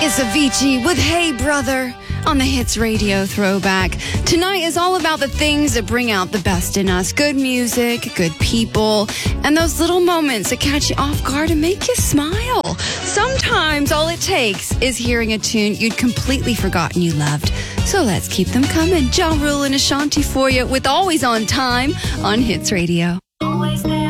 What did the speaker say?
It's Avicii with Hey Brother on the Hits Radio Throwback. Tonight is all about the things that bring out the best in us. Good music, good people, and those little moments that catch you off guard and make you smile. Sometimes all it takes is hearing a tune you'd completely forgotten you loved. So let's keep them coming. Ja Rule and Ashanti for you with Always on Time on Hits Radio.